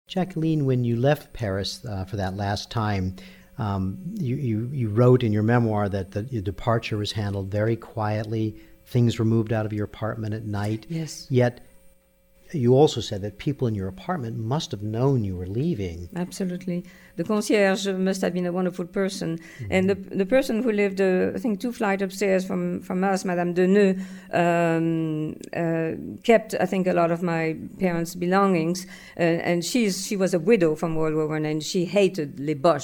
Jacqueline, when you left Paris for that last time, you wrote in your memoir that your departure was handled very quietly. Things were moved out of your apartment at night. Yes. Yet you also said that people in your apartment must have known you were leaving. Absolutely. The concierge must have been a wonderful person. And the person who lived, I think, 2 flights upstairs from us, Madame Deneux, kept, I think, a lot of my parents' belongings. And she was a widow from World War I, and she hated Les Boches.